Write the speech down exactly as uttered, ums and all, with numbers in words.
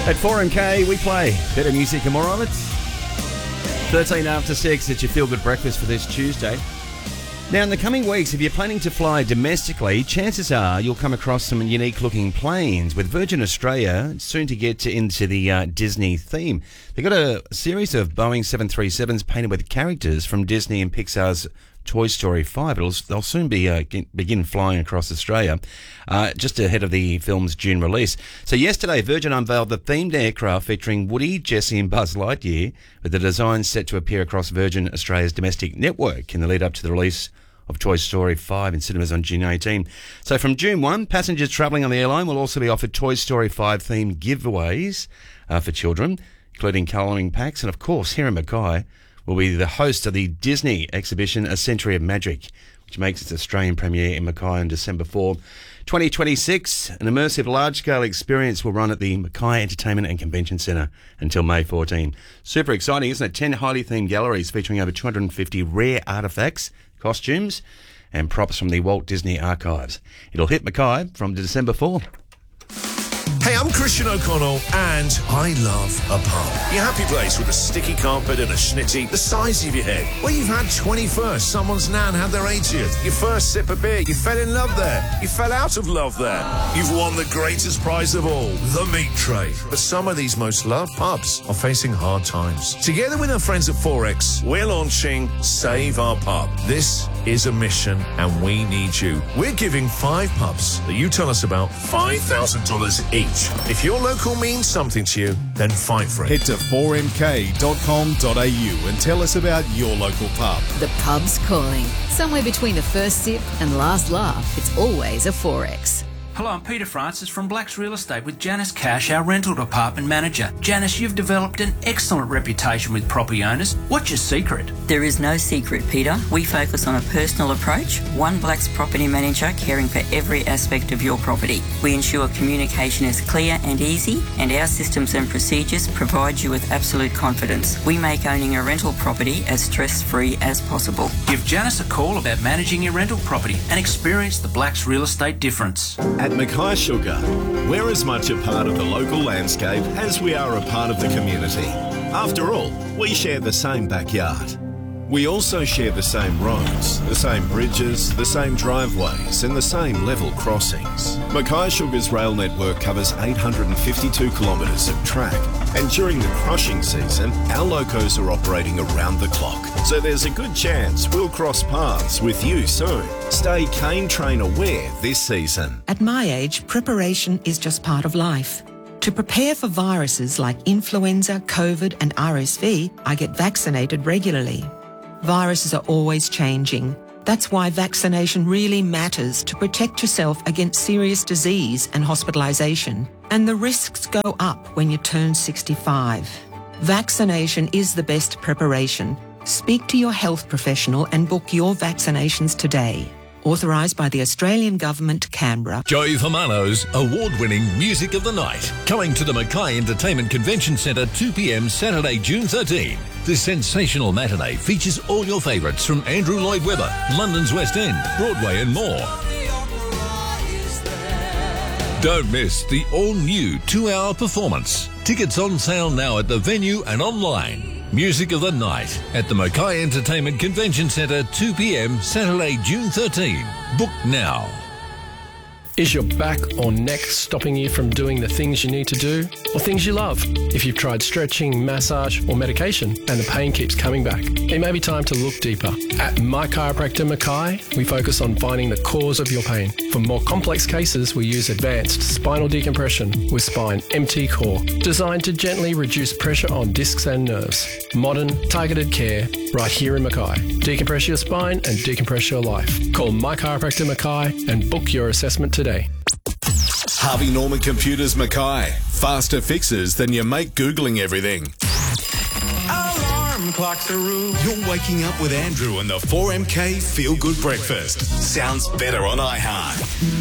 At four M K, we play better music and more of it. thirteen after six, it's your feel-good breakfast for this Tuesday. Now, in the coming weeks, if you're planning to fly domestically, chances are you'll come across some unique-looking planes. With Virgin Australia, it's soon to get to, into the uh, Disney theme. They've got a series of Boeing seven thirty-sevens painted with characters from Disney and Pixar's Toy Story five. It'll, they'll soon be uh, get, begin flying across Australia, uh, just ahead of the film's June release. So yesterday, Virgin unveiled the themed aircraft featuring Woody, Jessie and Buzz Lightyear, with the design set to appear across Virgin Australia's domestic network in the lead up to the release of Toy Story five in cinemas on June eighteenth. So from June first, passengers travelling on the airline will also be offered Toy Story five themed giveaways uh, for children, including colouring packs. And of course, here in Mackay will be the host of the Disney exhibition A Century of Magic, which makes its Australian premiere in Mackay on December fourth, twenty twenty-six. An immersive large-scale experience will run at the Mackay Entertainment and Convention Centre until May fourteenth. Super exciting, isn't it? ten highly themed galleries featuring over two hundred fifty rare artefacts, costumes and props from the Walt Disney Archives. It'll hit Mackay from December fourth. Hey, I'm Christian O'Connell, and I love a pub. Your happy place with a sticky carpet and a schnitty the size of your head. Where you've had twenty-first, someone's nan had their eightieth, your first sip of beer, you fell in love there, you fell out of love there. You've won the greatest prize of all, the meat tray. But some of these most loved pubs are facing hard times. Together with our friends at Forex, we're launching Save Our Pub. This is a mission, and we need you. We're giving five pubs that you tell us about five thousand dollars each. If your local means something to you, then fight for it. Head to four m k dot com dot a u and tell us about your local pub. The pub's calling. Somewhere between the first sip and last laugh, it's always a Forex. Hello, I'm Peter Francis from Blacks Real Estate with Janice Cash, our rental department manager. Janice, you've developed an excellent reputation with property owners. What's your secret? There is no secret, Peter. We focus on a personal approach, one Blacks property manager caring for every aspect of your property. We ensure communication is clear and easy, and our systems and procedures provide you with absolute confidence. We make owning a rental property as stress-free as possible. Give Janice a call about managing your rental property and experience the Blacks Real Estate difference. At Mackay Sugar, we're as much a part of the local landscape as we are a part of the community. After all, we share the same backyard. We also share the same roads, the same bridges, the same driveways and the same level crossings. Mackay Sugar's rail network covers eight hundred fifty-two kilometres of track, and during the crushing season, our locos are operating around the clock. So there's a good chance we'll cross paths with you soon. Stay cane train aware this season. At my age, preparation is just part of life. To prepare for viruses like influenza, COVID and R S V, I get vaccinated regularly. Viruses are always changing. That's why vaccination really matters to protect yourself against serious disease and hospitalisation. And the risks go up when you turn sixty-five. Vaccination is the best preparation. Speak to your health professional and book your vaccinations today. Authorised by the Australian Government, Canberra. Joey Famano's award-winning Music of the Night, coming to the Mackay Entertainment Convention Centre two p m Saturday, June thirteenth. This sensational matinee features all your favourites from Andrew Lloyd Webber, London's West End, Broadway and more. Don't miss the all-new two-hour performance. Tickets on sale now at the venue and online. Music of the Night at the Mackay Entertainment Convention Centre, two p m Saturday, June thirteenth. Book now. Is your back or neck stopping you from doing the things you need to do or things you love? If you've tried stretching, massage or medication and the pain keeps coming back, it may be time to look deeper. At My Chiropractor Mackay, we focus on finding the cause of your pain. For more complex cases, we use advanced spinal decompression with Spine M T Core, designed to gently reduce pressure on discs and nerves. Modern, targeted care right here in Mackay. Decompress your spine and decompress your life. Call My Chiropractor Mackay and book your assessment today. Harvey Norman Computers Mackay. Faster fixes than your mate Googling everything. Alarm clocks are rude. You're waking up with Andrew and the four M K Feel Good Breakfast. Sounds better on iHeart.